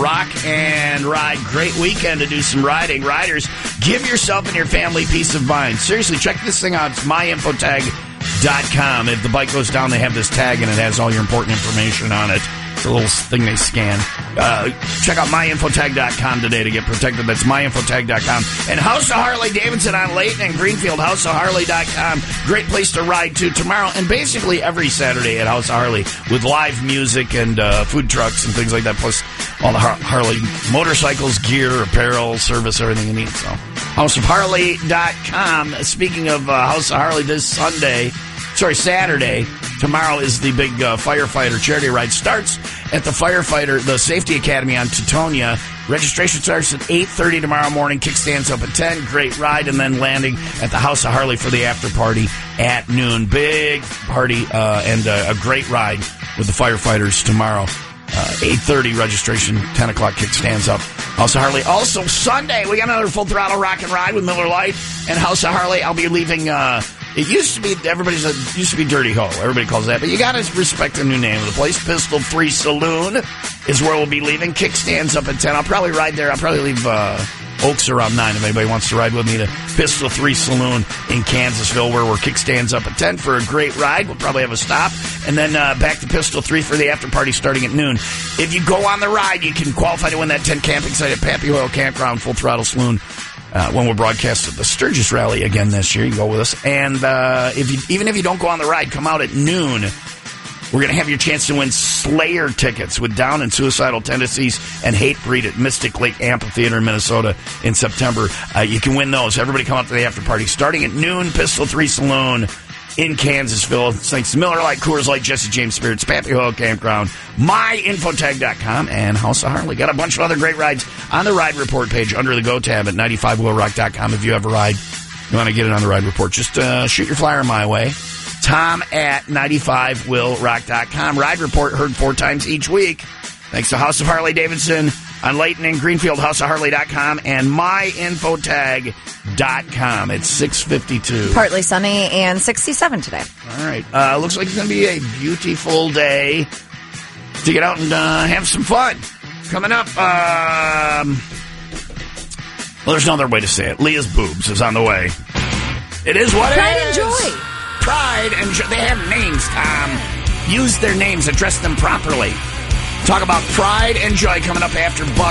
Rock and Ride. Great weekend to do some riding. Riders, give yourself and your family peace of mind. Seriously, check this thing out. It's myinfotag.com. If the bike goes down, they have this tag, and it has all your important information on it. It's a little thing they scan. Check out myinfotag.com today to get protected. That's myinfotag.com. And House of Harley Davidson on Layton and Greenfield, houseofharley.com. Great place to ride to tomorrow and basically every Saturday at House of Harley with live music and food trucks and things like that, plus all the Harley motorcycles, gear, apparel, service, everything you need. So, houseofharley.com. Speaking of House of Harley, this Saturday, tomorrow is the big firefighter charity ride. Starts at the Safety Academy on Teutonia. Registration starts at 8:30 tomorrow morning. Kickstands up at 10. Great ride, and then landing at the House of Harley for the after party at noon. Big party and a great ride with the firefighters tomorrow. 8:30 registration, 10 o'clock kickstands up. House of Harley. Also Sunday, we got another Full Throttle Rock and Ride with Miller Lite and House of Harley. I'll be leaving. It used to be Dirty Ho. Everybody calls that, but you got to respect the new name of the place. Pistol 3 Saloon is where we'll be leaving. Kickstands up at 10. I'll probably ride there. I'll probably leave Oaks around 9 if anybody wants to ride with me to Pistol 3 Saloon in Kansasville, where we're kickstands up at 10 for a great ride. We'll probably have a stop, and then back to Pistol 3 for the after party starting at noon. If you go on the ride, you can qualify to win that tent camping site at Pappy Hoyle Campground, Full Throttle Saloon. When we'll broadcast at the Sturgis Rally again this year, you can go with us. And even if you don't go on the ride, come out at noon. We're going to have your chance to win Slayer tickets with Down and Suicidal Tendencies and Hatebreed at Mystic Lake Amphitheater in Minnesota in September. You can win those. Everybody come out to the after party. Starting at noon, Pistol 3 Saloon in Kansasville. Thanks to Miller Lite, Coors Light, Jesse James Spirits, Pappy Hoyle Campground, myinfotag.com, and House of Harley. Got a bunch of other great rides on the Ride Report page under the Go tab at 95wheelrock.com. If you have a ride, you want to get it on the Ride Report, just shoot your flyer my way. Tom at 95wheelrock.com. Ride Report heard 4 times each week. Thanks to House of Harley Davidson on Layton and Greenfield, houseofharley.com, and myinfotag.com. It's 6:52. Partly sunny and 67 today. All right. Looks like it's going to be a beautiful day to get out and have some fun. Coming up, well, there's no other way to say it. Leah's boobs is on the way. It is what Pride it is. and Joy. Pride and Joy. They have names, Tom. Use their names. Address them properly. Talk about Pride and Joy coming up after Buck.